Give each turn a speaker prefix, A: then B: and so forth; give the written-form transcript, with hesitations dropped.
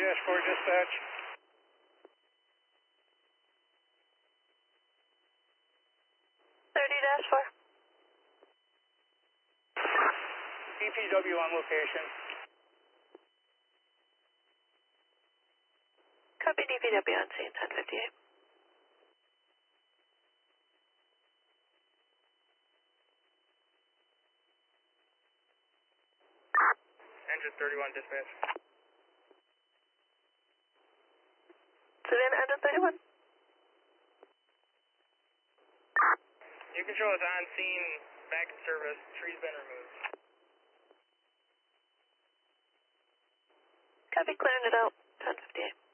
A: 30-4 dispatch.
B: 30-4.
A: DPW on location.
B: Copy DPW on scene, 1058.
A: Engine 31 dispatch.
B: Savannah, engine 31.
A: New control is on scene, back in service, tree's been removed.
B: Copy, clearing it out, 1058.